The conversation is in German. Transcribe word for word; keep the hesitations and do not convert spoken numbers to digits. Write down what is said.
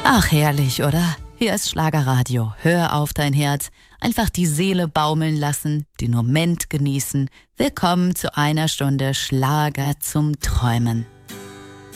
Ach, herrlich, oder? Hier ist Schlagerradio. Hör auf dein Herz. Einfach die Seele baumeln lassen, den Moment genießen. Willkommen zu einer Stunde Schlager zum Träumen.